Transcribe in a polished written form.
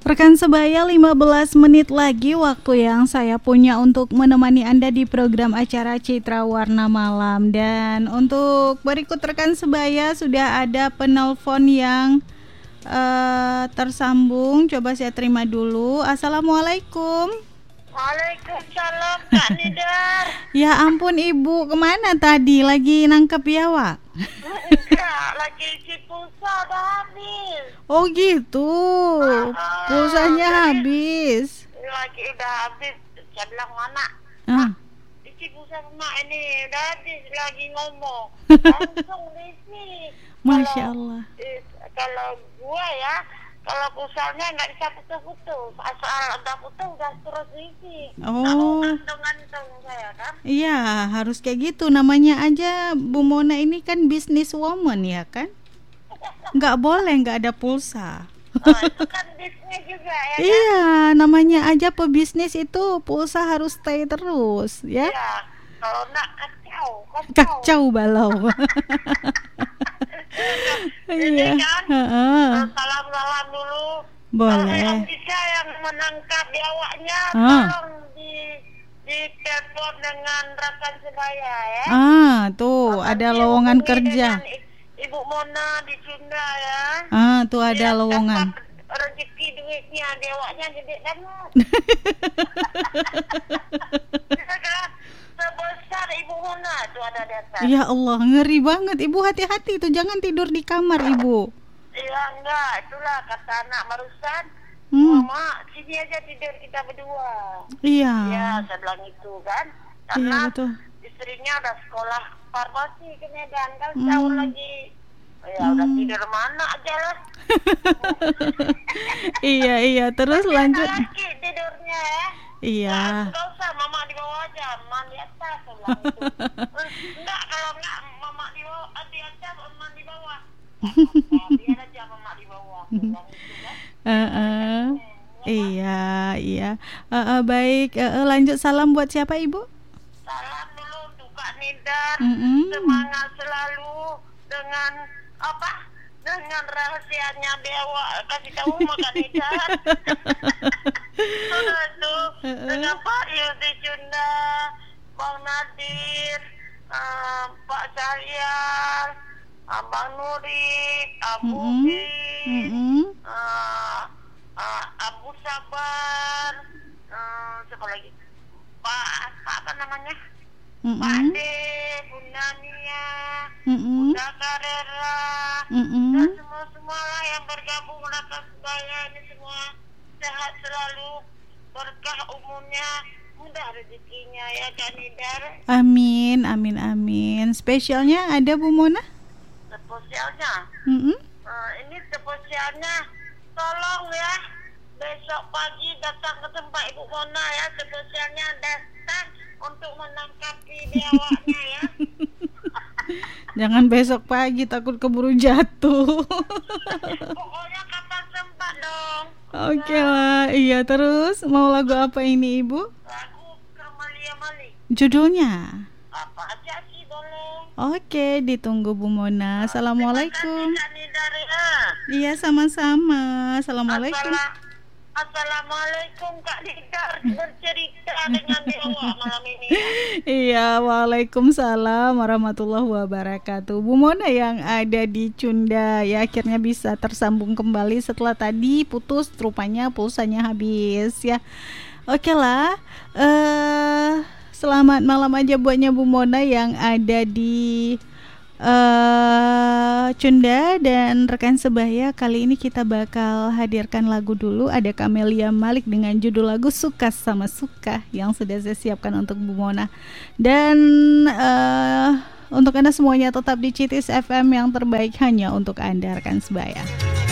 Rekan sebaya, 15 menit lagi waktu yang saya punya untuk menemani Anda di program acara Citra Warna Malam. Dan untuk berikut rekan sebaya sudah ada penelpon yang tersambung. Coba saya terima dulu. Assalamualaikum. Waalaikumsalam Kak Nidar. Ya ampun Ibu, kemana tadi? Lagi nangkep biawak? Enggak, lagi isi pulsa udah habis. Oh gitu, pulsanya jadi habis. Lagi udah habis. Saya bilang mana? Ah. Isi pulsa mak ini udah habis, lagi ngomong. Langsung diisi. Masya Allah. Kalau gua ya, kalau pulsanya nggak bisa putus-putus. Asal udah putus udah terus diisi. Oh. Gantung-gantung saya kan. Iya, harus kayak gitu. Namanya aja Bu Mona ini kan business woman ya kan? Nggak boleh nggak ada pulsa. Oh, itu kan bisnis juga ya kan? Iya, namanya aja pebisnis itu pulsa harus stay terus ya. Iya, kalau enggak kacau. Kacau balau. Ini Iya. kan Heeh. salam-salam dulu. Boleh. Kalau yang bisa yang menangkap biawaknya, Ah. tolong di telepon dengan rekan sebaya ya. Tuh ada Nanti lowongan hubungi kerja. dengan Ibu Mona di Sunda ya. Tuh ada Biar lowongan. dapat rezeki duitnya, biawaknya gede banget. Bisa kan? Sebesar Ibu Mona itu ada di atas. Ya Allah, ngeri banget. Ibu hati-hati tuh, jangan tidur di kamar Ibu. Iya enggak, itulah kata anak barusan. Mama, sini aja tidur kita berdua. Iya. Ya, saya bilang itu kan. Iya Karena betul. istrinya udah sekolah farmasi ke Medan kan setahun lagi. Ya udah tidur mana aja lah. Iya, terus lanjut. Laki tidurnya ya. Iya. Enggak usah, mama di bawah aja, mama di atas. Saya bilang itu. Enggak, kalau enggak mama di bawah, di atas, mama di bawah. Biar aja mama di bawah. Saya bilang itu kan. Iya. Baik, lanjut salam buat siapa Ibu? Salam dulu untuk Kak Nidar. Semangat selalu dengan apa? Dengan rahasianya Dewa. Kasih tahu sama Kak Nidar. Sudah itu dengan Pak Yudi Cunda, Bang Nadir, Pak Syarial, Abang Nuri, Abu Abu Sabar, siapa lagi? Pak apa namanya? Pak De, Bunda Nia, Bunda Karera, dan semua lah yang bergabung atas sebaya ini semua sehat selalu, berkah umurnya, mudah rezekinya ya Kak Nidar. Amin. Spesialnya ada Bu Mona? Spesialnya, ini spesialnya, tolong ya besok pagi datang ke tempat Ibu Mona ya, spesialnya datang untuk menangkapi biawaknya ya. Jangan besok pagi, takut keburu jatuh. Pokoknya kapan sempat dong. Oke lah, iya. Terus mau lagu apa ini Ibu? Lagu Kermalia Malik. Judulnya? Apa aja sih boleh. Oke, ditunggu Bu Mona. Assalamualaikum. Terima kasih Kak Nidar ya. Iya, sama-sama. Assalamualaikum. Assalamualaikum Kak Nidar, bercerita dengan Dewa malam ini. Iya, waalaikumsalam warahmatullahi wabarakatuh. Bu Mona yang ada di Cunda ya akhirnya bisa tersambung kembali setelah tadi putus, rupanya pulsanya habis ya. Oke lah, selamat malam aja buatnya Bu Mona yang ada di Cunda dan rekan sebaya. Kali ini kita bakal hadirkan lagu dulu. Ada Camelia Malik dengan judul lagu Suka Sama Suka yang sudah saya siapkan untuk Bu Mona. Dan untuk Anda semuanya tetap di Citis FM yang terbaik hanya untuk Anda rekan sebaya.